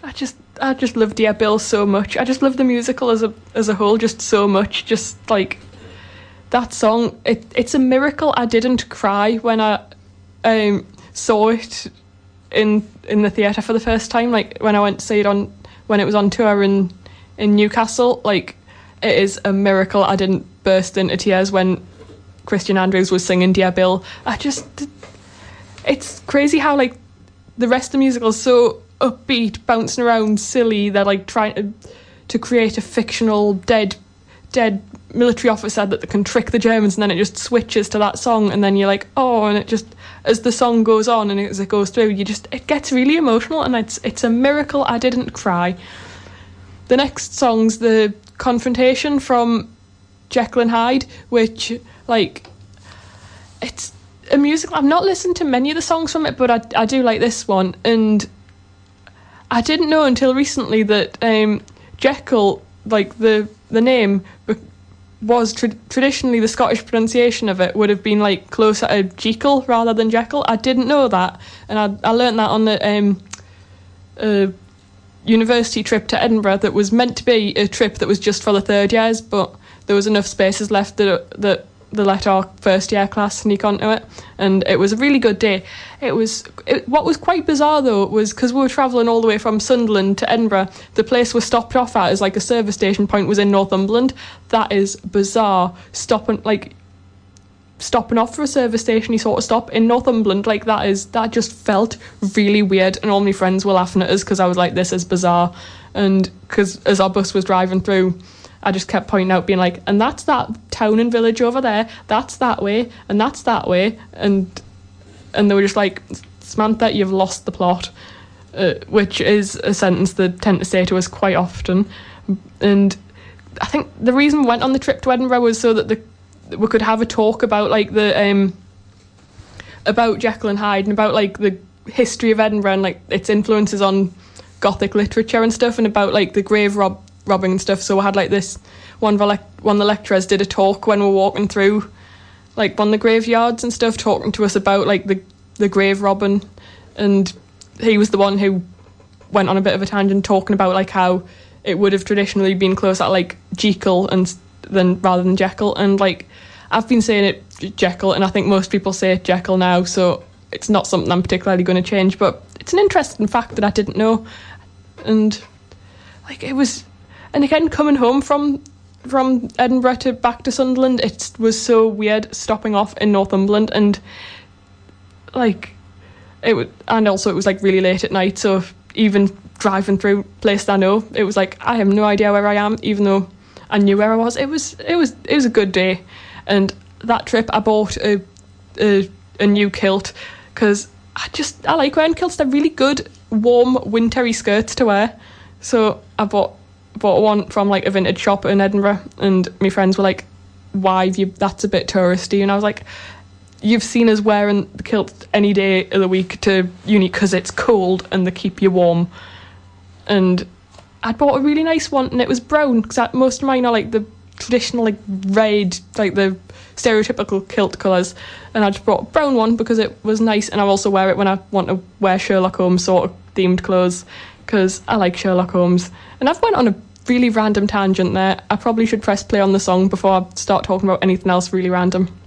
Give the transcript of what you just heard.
I just love Dear Bill so much. I just love the musical as a whole just so much. Just like that song, it's a miracle I didn't cry when I saw it in the theatre for the first time. Like when I went to see it when it was on tour in Newcastle. Like it is a miracle I didn't burst into tears when Christian Andrews was singing Dear Bill. It's crazy how like the rest of the musical is so upbeat, bouncing around, silly. They're like trying to create a fictional dead military officer that can trick the Germans, and then it just switches to that song, and then you're like, oh, and it just, as the song goes on and as it goes through, it gets really emotional, and it's a miracle I didn't cry. The next song's the Confrontation from Jekyll and Hyde, which like it's a musical. I've not listened to many of the songs from it, but I do like this one, and I didn't know until recently that Jekyll, like the name was traditionally the Scottish pronunciation of it would have been like closer to Jekyll rather than Jekyll. I didn't know that, and I learnt that on the university trip to Edinburgh that was meant to be a trip that was just for the third years, but there was enough spaces left that they let our first year class sneak onto it, and it was a really good day. What was quite bizarre though was because we were travelling all the way from Sunderland to Edinburgh, the place we stopped off at as like a service station point was in Northumberland. That is bizarre. Stopping off for a service station, you sort of stop in Northumberland, like that just felt really weird, and all my friends were laughing at us because I was like, this is bizarre. And because as our bus was driving through, I just kept pointing out, being like, and that's that town and village over there, that's that way, and that's that way, and they were just like, Samantha, you've lost the plot, which is a sentence they tend to say to us quite often. And I think the reason we went on the trip to Edinburgh was so that we could have a talk about like about Jekyll and Hyde and about like the history of Edinburgh and like its influences on Gothic literature and stuff, and about like the grave robbing and stuff. So we had like this one of the lecturers did a talk when we were walking through like one of the graveyards and stuff, talking to us about like the grave robbing, and he was the one who went on a bit of a tangent talking about like how it would have traditionally been closer to like Jekyll rather than Jekyll, and like I've been saying it Jekyll, and I think most people say it Jekyll now, so it's not something I'm particularly going to change, but it's an interesting fact that I didn't know. And like it was, and again, coming home from Edinburgh back to Sunderland, it was so weird stopping off in Northumberland, and like it was like really late at night, so even driving through places I know, it was like I have no idea where I am, even though I knew where I was. It was a good day. And that trip I bought a new kilt because I like wearing kilts. They're really good warm wintry skirts to wear. So I bought one from like a vintage shop in Edinburgh, and my friends were like, why that's a bit touristy, and I was like, you've seen us wearing the kilt any day of the week to uni because it's cold and they keep you warm. And I bought a really nice one, and it was brown because most of mine are like the traditional like red, like the stereotypical kilt colours, and I just bought a brown one because it was nice, and I also wear it when I want to wear Sherlock Holmes sort of themed clothes because I like Sherlock Holmes. And I've went on a really random tangent there. I probably should press play on the song before I start talking about anything else really random.